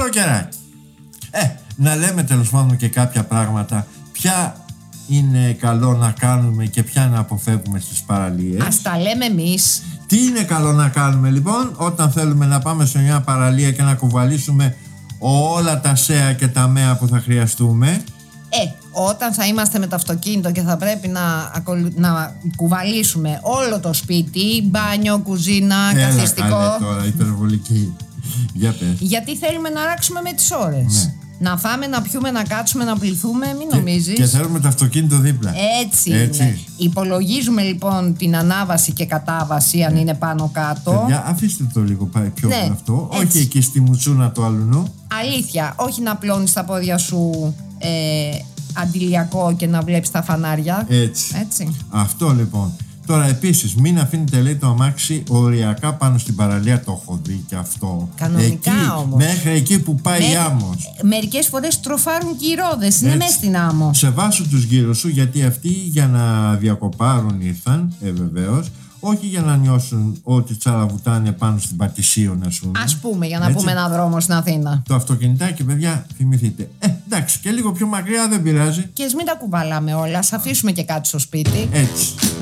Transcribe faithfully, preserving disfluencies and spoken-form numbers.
καλοκαιράκι. Ε, να λέμε τέλος πάντων και κάποια πράγματα. Ποια είναι καλό να κάνουμε και ποια να αποφεύγουμε στις παραλίες. Ας τα λέμε εμείς. Τι είναι καλό να κάνουμε λοιπόν όταν θέλουμε να πάμε σε μια παραλία και να κουβαλήσουμε όλα τα σέα και τα μέα που θα χρειαστούμε? Ε, όταν θα είμαστε με το αυτοκίνητο και θα πρέπει να, να κουβαλήσουμε όλο το σπίτι, μπάνιο, κουζίνα, Έλα, καθιστικό. Έλα τώρα, υπερβολική. Για πες. Γιατί θέλουμε να ράξουμε με τις ώρες. Ναι. Να φάμε, να πιούμε, να κάτσουμε, να πληθούμε, μην και, νομίζεις. Και θέλουμε το αυτοκίνητο δίπλα. Έτσι, Έτσι. Είναι. Υπολογίζουμε λοιπόν την ανάβαση και κατάβαση, αν ναι. είναι πάνω κάτω. Παιδιά, αφήστε το λίγο πάει πιο ναι. αυτό. Έτσι. Όχι εκεί στη μουτσούνα του αλουνού. Αλήθεια, όχι να πλώνεις τα πόδια σου ε, αντιλιακό και να βλέπεις τα φανάρια. Έτσι. Έτσι. Αυτό λοιπόν. Τώρα επίσης μην αφήνετε, λέει, το αμάξι οριακά πάνω στην παραλία. Το έχω δει και αυτό. Κανονικά εκεί, όμως. Μέχρι εκεί που πάει Με... η άμμος. Μερικές φορές τροφάρουν και οι ρόδες. Είναι μέσα στην άμμο. Σεβάσου τους γύρω σου, γιατί αυτοί για να διακοπάρουν ήρθαν, ε, βεβαίως. Όχι για να νιώσουν ότι τσαλαβουτάνε πάνω στην Πατησίων, ας πούμε. Ας πούμε, για να Έτσι. πούμε έναν δρόμο στην Αθήνα. Το αυτοκινητάκι, παιδιά, θυμηθείτε. Ε, εντάξει, και λίγο πιο μακριά δεν πειράζει. Και ας μην τα κουβαλάμε όλα, ας αφήσουμε και κάτι στο σπίτι. Έτσι.